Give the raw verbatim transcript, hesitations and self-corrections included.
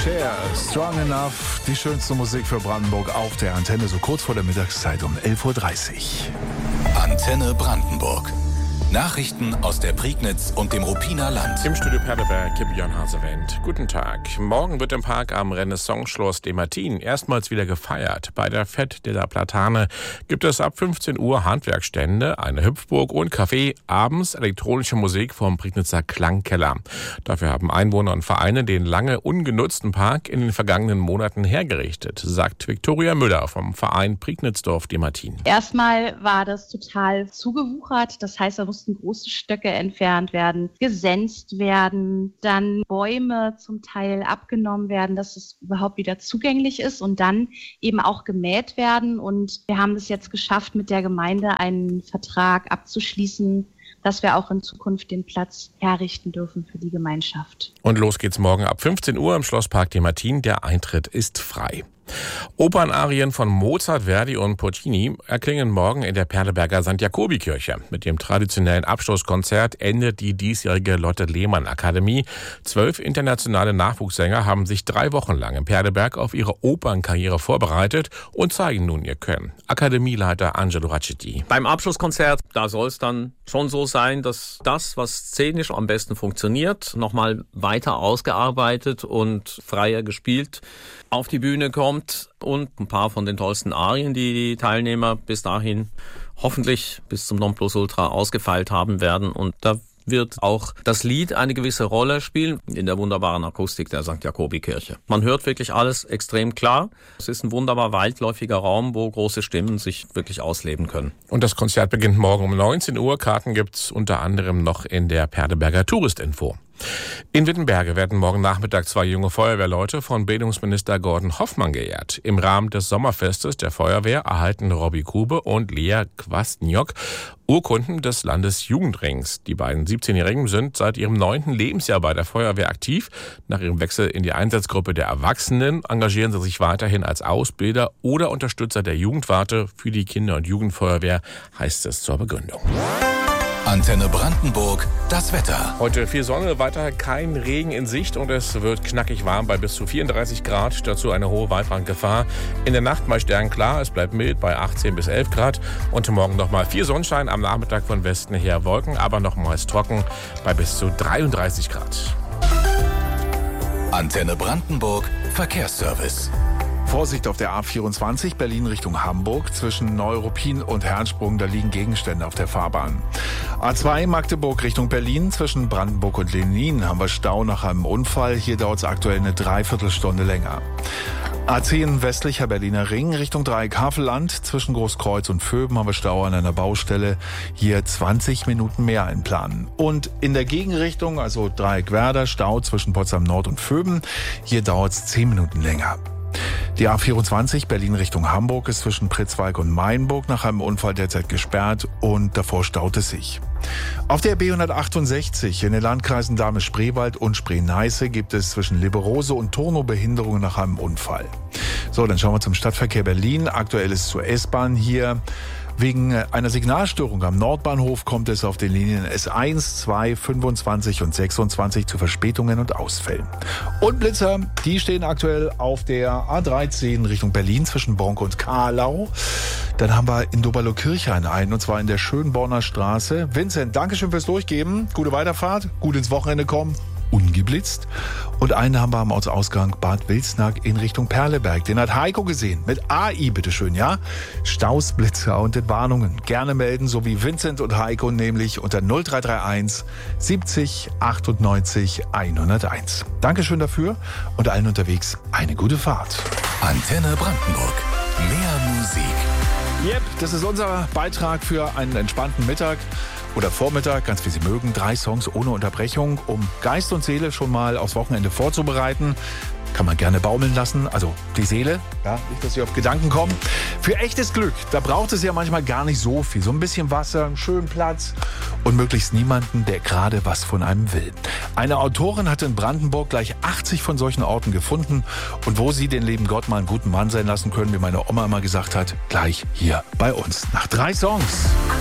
Cher, Strong Enough, die schönste Musik für Brandenburg auf der Antenne, so kurz vor der Mittagszeit um elf Uhr dreißig. Antenne Brandenburg. Nachrichten aus der Prignitz und dem Ruppiner Land. Im Studio Perleberg, Björn Hasewend. Guten Tag. Morgen wird im Park am Renaissance-Schloss De Martin erstmals wieder gefeiert. Bei der Fête de la Platane gibt es ab fünfzehn Uhr Handwerkstände, eine Hüpfburg und Café, abends elektronische Musik vom Prignitzer Klangkeller. Dafür haben Einwohner und Vereine den lange ungenutzten Park in den vergangenen Monaten hergerichtet, sagt Viktoria Müller vom Verein Prignitzdorf De Martin. Erstmal war das total zugewuchert, das heißt, da mussten große Stöcke entfernt werden, gesenzt werden, dann Bäume zum Teil abgenommen werden, dass es überhaupt wieder zugänglich ist und dann eben auch gemäht werden. Und wir haben es jetzt geschafft, mit der Gemeinde einen Vertrag abzuschließen, dass wir auch in Zukunft den Platz herrichten dürfen für die Gemeinschaft. Und los geht's morgen ab fünfzehn Uhr im Schlosspark De Martin. Der Eintritt ist frei. Opernarien von Mozart, Verdi und Puccini erklingen morgen in der Perleberger Sankt Jakobi-Kirche. Mit dem traditionellen Abschlusskonzert endet die diesjährige Lotte-Lehmann-Akademie. Zwölf internationale Nachwuchssänger haben sich drei Wochen lang im Perleberg auf ihre Opernkarriere vorbereitet und zeigen nun ihr Können. Akademieleiter Angelo Racchetti. Beim Abschlusskonzert, da soll es dann schon so sein, dass das, was szenisch am besten funktioniert, nochmal weiter ausgearbeitet und freier gespielt auf die Bühne kommt und ein paar von den tollsten Arien, die die Teilnehmer bis dahin hoffentlich bis zum Nonplusultra ausgefeilt haben werden. Und da wird auch das Lied eine gewisse Rolle spielen in der wunderbaren Akustik der Sankt Jakobi-Kirche. Man hört wirklich alles extrem klar. Es ist ein wunderbar weitläufiger Raum, wo große Stimmen sich wirklich ausleben können. Und das Konzert beginnt morgen um neunzehn Uhr. Karten gibt's unter anderem noch in der Perleberger Touristinfo. In Wittenberge werden morgen Nachmittag zwei junge Feuerwehrleute von Bildungsminister Gordon Hoffmann geehrt. Im Rahmen des Sommerfestes der Feuerwehr erhalten Robby Kube und Lea Kwastniok Urkunden des Landesjugendrings. Die beiden siebzehnjährigen sind seit ihrem neunten Lebensjahr bei der Feuerwehr aktiv. Nach ihrem Wechsel in die Einsatzgruppe der Erwachsenen engagieren sie sich weiterhin als Ausbilder oder Unterstützer der Jugendwarte für die Kinder- und Jugendfeuerwehr, heißt es zur Begründung. Antenne Brandenburg, das Wetter. Heute viel Sonne, weiter kein Regen in Sicht und es wird knackig warm bei bis zu vierunddreißig Grad, dazu eine hohe Waldbrandgefahr. In der Nacht mal sternklar, es bleibt mild bei achtzehn bis elf Grad und morgen nochmal viel Sonnenschein, am Nachmittag von Westen her Wolken, aber nochmals trocken bei bis zu dreiunddreißig Grad. Antenne Brandenburg, Verkehrsservice. Vorsicht auf der A vierundzwanzig, Berlin Richtung Hamburg. Zwischen Neuruppin und Herrnsprung, da liegen Gegenstände auf der Fahrbahn. A zwei, Magdeburg Richtung Berlin. Zwischen Brandenburg und Lenin haben wir Stau nach einem Unfall. Hier dauert es aktuell eine Dreiviertelstunde länger. A zehn, westlicher Berliner Ring Richtung Dreieck Havelland. Zwischen Großkreuz und Vöben haben wir Stau an einer Baustelle. Hier zwanzig Minuten mehr einplanen. Und in der Gegenrichtung, also Dreieck Werder, Stau zwischen Potsdam Nord und Vöben. Hier dauert es zehn Minuten länger. Die A vierundzwanzig Berlin Richtung Hamburg ist zwischen Pritzwalk und Mainburg nach einem Unfall derzeit gesperrt und davor staut es sich. Auf der B hundertachtundsechzig in den Landkreisen Dahme-Spreewald und Spree-Neiße gibt es zwischen Liberose und Turnow Behinderungen nach einem Unfall. So, dann schauen wir zum Stadtverkehr Berlin. Aktuell ist zur S-Bahn hier. Wegen einer Signalstörung am Nordbahnhof kommt es auf den Linien S eins, zwei, fünfundzwanzig und sechsundzwanzig zu Verspätungen und Ausfällen. Und Blitzer, die stehen aktuell auf der A dreizehn Richtung Berlin zwischen Bonk und Kahlau. Dann haben wir in Doberlo-Kirchhain einen, und zwar in der Schönborner Straße. Vincent, Dankeschön fürs Durchgeben. Gute Weiterfahrt, gut ins Wochenende kommen. Ungeblitzt. Und einen haben wir am Ortsausgang Bad Wilsnack in Richtung Perleberg. Den hat Heiko gesehen. Mit A I, bitteschön, ja? Staus, Blitzer und Entwarnungen. Gerne melden, so wie Vincent und Heiko, nämlich unter null drei drei eins siebzig achtundneunzig hunderteins. Dankeschön dafür und allen unterwegs eine gute Fahrt. Antenne Brandenburg. Mehr Musik. Yep, das ist unser Beitrag für einen entspannten Mittag. Oder Vormittag, ganz wie Sie mögen, drei Songs ohne Unterbrechung, um Geist und Seele schon mal aufs Wochenende vorzubereiten. Kann man gerne baumeln lassen, also die Seele, ja, nicht, dass Sie auf Gedanken kommen. Für echtes Glück, da braucht es ja manchmal gar nicht so viel. So ein bisschen Wasser, einen schönen Platz und möglichst niemanden, der gerade was von einem will. Eine Autorin hat in Brandenburg gleich achtzig von solchen Orten gefunden. Und wo Sie den lieben Gott mal einen guten Mann sein lassen können, wie meine Oma immer gesagt hat, gleich hier bei uns. Nach drei Songs.